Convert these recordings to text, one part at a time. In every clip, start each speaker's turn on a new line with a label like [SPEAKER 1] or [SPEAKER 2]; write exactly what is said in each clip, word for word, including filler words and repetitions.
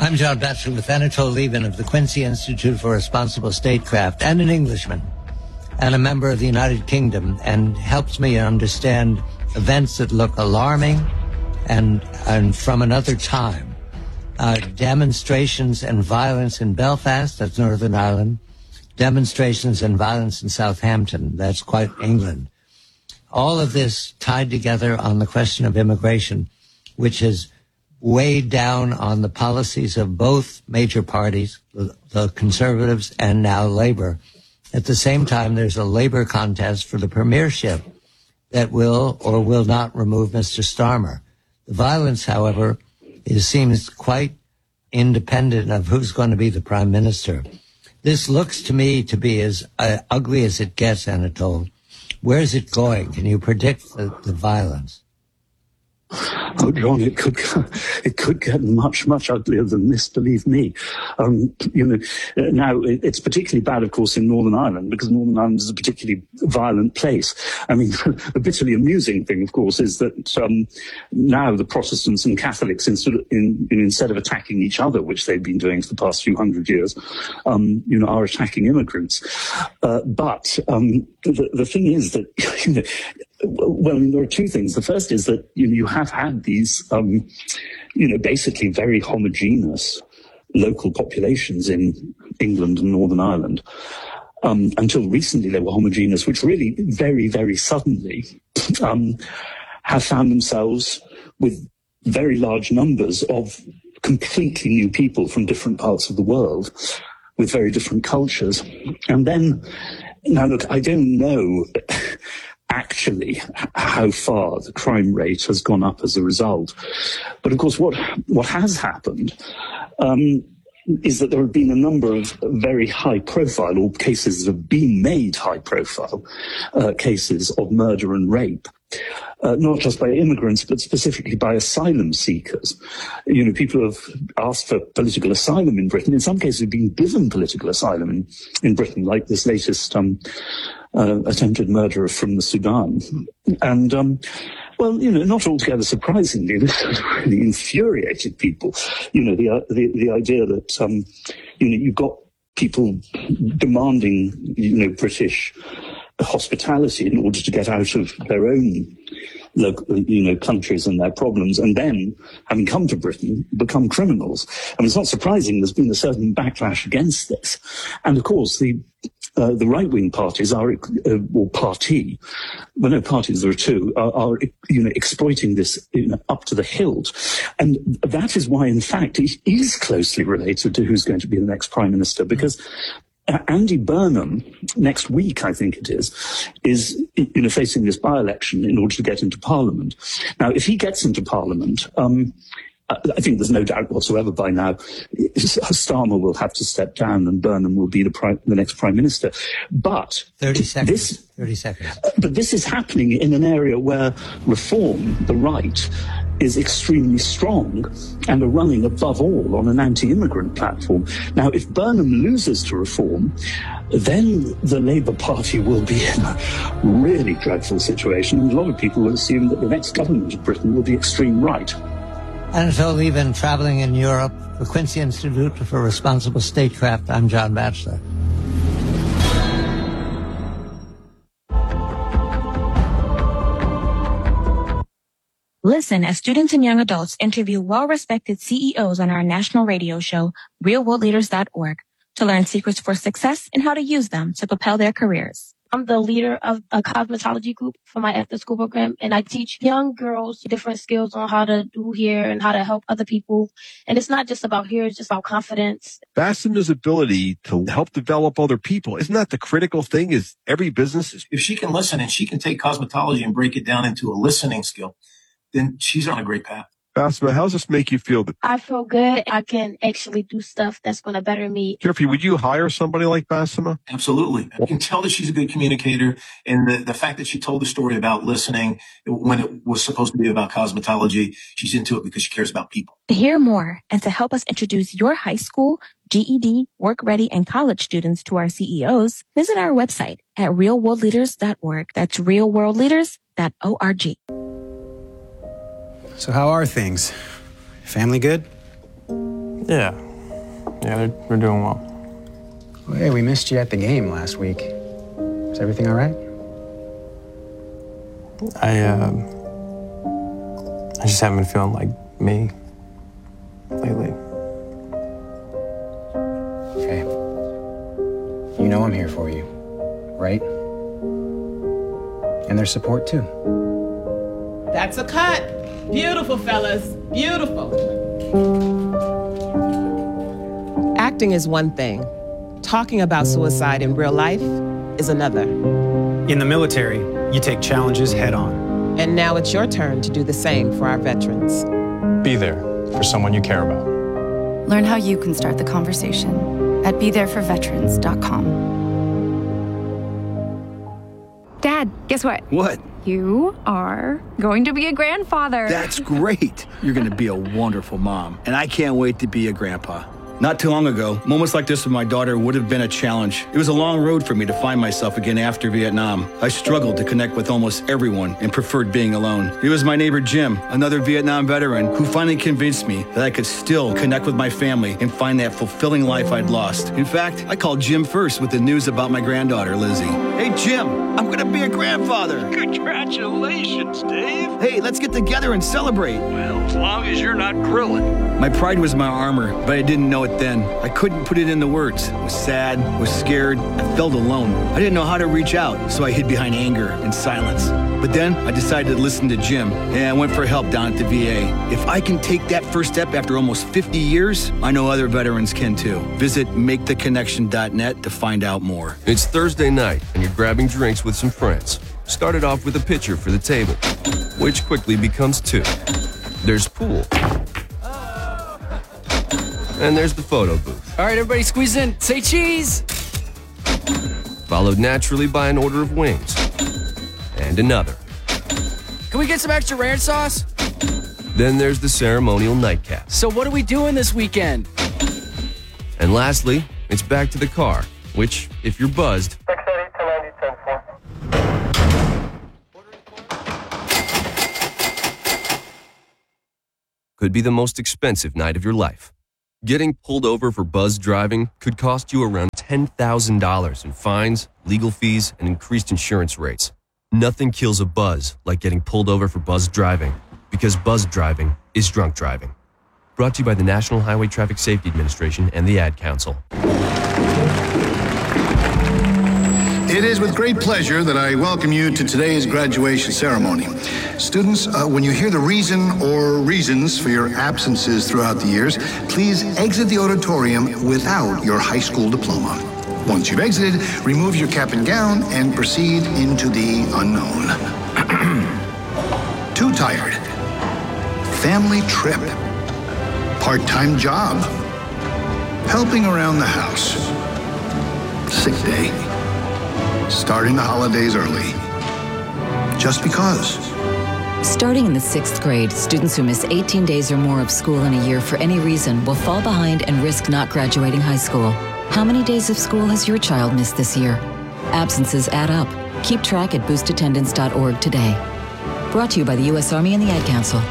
[SPEAKER 1] I'm John Batchelor with Anatole Lieven of the Quincy Institute for Responsible Statecraft, and an Englishman, and a member of the United Kingdom, and helps me understand events that look alarming and, and from another time. Uh, demonstrations and violence in Belfast, that's Northern Ireland. Demonstrations and violence in Southampton, that's quite England. All of this tied together on the question of immigration, which has weighed down on the policies of both major parties, the, the Conservatives and now Labour. At the same time, there's a Labour contest for the premiership that will or will not remove Mister Starmer. The violence, however, is, seems quite independent of who's going to be the prime minister. This looks to me to be as uh, ugly as it gets, Anatole. Where is it going? Can you predict the, the violence?
[SPEAKER 2] Oh, John, it could it could get much, much uglier than this, believe me. Um, you know, now, it's particularly bad, of course, in Northern Ireland, because Northern Ireland is a particularly violent place. I mean, the bitterly amusing thing, of course, is that um, now the Protestants and Catholics, instead of, in, instead of attacking each other, which they've been doing for the past few hundred years, um, you know, are attacking immigrants. Uh, but um, the, the thing is that, you know, well, I mean, there are two things. The first is that you know, you have had these, um, you know, basically very homogeneous local populations in England and Northern Ireland. Um, until recently, they were homogeneous, which really very, very suddenly um, have found themselves with very large numbers of completely new people from different parts of the world with very different cultures. And then, now look, I don't know actually how far the crime rate has gone up as a result. But of course, what what has happened um, is that there have been a number of very high-profile, or cases that have been made high-profile, uh, cases of murder and rape. Uh, not just by immigrants, but specifically by asylum seekers. You know, people have asked for political asylum in Britain. In some cases, have been given political asylum in, in Britain, like this latest um, uh, attempted murderer from the Sudan. And, um, well, you know, not altogether surprisingly, this has really infuriated people. You know, the uh, the, the idea that, um, you know, you've got people demanding, you know, British hospitality in order to get out of their own local, you know, countries and their problems, and then, having come to Britain, become criminals. I mean, it's not surprising there's been a certain backlash against this. And of course, the uh, the right-wing parties are, uh, or party, well, no parties, there are two, are, are you know, exploiting this, you know, up to the hilt. And that is why, in fact, it is closely related to who's going to be the next prime minister, because Andy Burnham, next week, I think it is, is, you know, facing this by-election in order to get into Parliament. Now, if he gets into Parliament, um, I think there's no doubt whatsoever by now, Starmer will have to step down and Burnham will be the, prime, the next Prime Minister. But
[SPEAKER 1] thirty seconds.
[SPEAKER 2] This,
[SPEAKER 1] thirty seconds.
[SPEAKER 2] But this is happening in an area where Reform, the right, is extremely strong and are running above all on an anti-immigrant platform. Now, if Burnham loses to Reform, then the Labour Party will be in a really dreadful situation, and a lot of people will assume that the next government of Britain will be extreme right.
[SPEAKER 1] Anatole Lieven, traveling in Europe, the Quincy Institute for Responsible Statecraft. I'm John Batchelor.
[SPEAKER 3] Listen as students and young adults interview well-respected C E Os on our national radio show, real world leaders dot org, to learn secrets for success and how to use them to propel their careers.
[SPEAKER 4] I'm the leader of a cosmetology group for my after-school program, and I teach young girls different skills on how to do hair and how to help other people. And it's not just about hair, it's just about confidence.
[SPEAKER 5] Fastima's ability to help develop other people, isn't that the critical thing? Is every business is...
[SPEAKER 6] If she can listen and she can take cosmetology and break it down into a listening skill, then she's on a great path.
[SPEAKER 5] Fastima, how does this make you feel?
[SPEAKER 4] I feel good. I can actually do stuff that's going to better me.
[SPEAKER 5] Jeffrey, would you hire somebody like Fastima?
[SPEAKER 6] Absolutely. I can tell that she's a good communicator. And the, the fact that she told the story about listening when it was supposed to be about cosmetology, she's into it because she cares about people.
[SPEAKER 3] To hear more and to help us introduce your high school, G E D, work ready, and college students to our C E Os, visit our website at real world leaders dot org. That's real world leaders dot org.
[SPEAKER 7] So how are things? Family good? Yeah. Yeah, they're, they're doing well.
[SPEAKER 8] Well, hey, we missed you at the game last week. Is everything all right?
[SPEAKER 7] I, uh, I just haven't been feeling like me lately.
[SPEAKER 8] Okay. You know I'm here for you, right? And there's support, too.
[SPEAKER 9] That's a cut. Beautiful, fellas. Beautiful. Acting is one thing. Talking about suicide in real life is another.
[SPEAKER 10] In the military, you take challenges head on.
[SPEAKER 9] And now it's your turn to do the same for our veterans.
[SPEAKER 7] Be there for someone you care about.
[SPEAKER 11] Learn how you can start the conversation at be there for veterans dot com.
[SPEAKER 12] Dad, guess what?
[SPEAKER 13] What?
[SPEAKER 12] You are going to be a grandfather.
[SPEAKER 13] That's great. You're going to be a wonderful mom. And I can't wait to be a grandpa. Not too long ago, moments like this with my daughter would have been a challenge. It was a long road for me to find myself again after Vietnam. I struggled to connect with almost everyone and preferred being alone. It was my neighbor Jim, another Vietnam veteran, who finally convinced me that I could still connect with my family and find that fulfilling life I'd lost. In fact, I called Jim first with the news about my granddaughter, Lizzie. Hey, Jim, I'm going to be a grandfather.
[SPEAKER 14] Congratulations, Dave.
[SPEAKER 13] Hey, let's get together and celebrate.
[SPEAKER 14] Well, as long as you're not grilling.
[SPEAKER 13] My pride was my armor, but I didn't know it then. I couldn't put it into words. I was sad, was scared, I felt alone. I didn't know how to reach out, so I hid behind anger and silence. But then I decided to listen to Jim, and I went for help down at the V A. If I can take that first step after almost fifty years, I know other veterans can too. Visit make the connection dot net to find out more.
[SPEAKER 15] It's Thursday night, and you're grabbing drinks with some friends. Started off with a pitcher for the table, which quickly becomes two. There's pool. And there's the photo booth.
[SPEAKER 16] All right, everybody squeeze in. Say cheese.
[SPEAKER 15] Followed naturally by an order of wings. And another.
[SPEAKER 16] Can we get some extra ranch sauce?
[SPEAKER 15] Then there's the ceremonial nightcap.
[SPEAKER 16] So what are we doing this weekend?
[SPEAKER 15] And lastly, it's back to the car, which, if you're buzzed, could be the most expensive night of your life. Getting pulled over for buzzed driving could cost you around ten thousand dollars in fines, legal fees, and increased insurance rates. Nothing kills a buzz like getting pulled over for buzzed driving, because buzzed driving is drunk driving. Brought to you by the National Highway Traffic Safety Administration and the Ad Council.
[SPEAKER 17] It is with great pleasure that I welcome you to today's graduation ceremony. Students, uh, when you hear the reason or reasons for your absences throughout the years, please exit the auditorium without your high school diploma. Once you've exited, remove your cap and gown and proceed into the unknown. Too tired. Family trip. Part-time job. Helping around the house. Sick day. Starting the holidays early. Just because.
[SPEAKER 18] Starting in the sixth grade, students who miss eighteen days or more of school in a year for any reason will fall behind and risk not graduating high school. How many days of school has your child missed this year? Absences add up. Keep track at boost attendance dot org today. Brought to you by the U S Army and the Ad Council.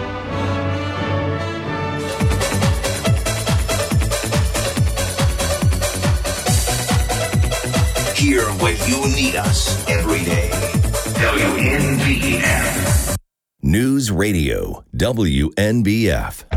[SPEAKER 19] Here when you need us every day. W N B F.
[SPEAKER 20] News Radio W N B F.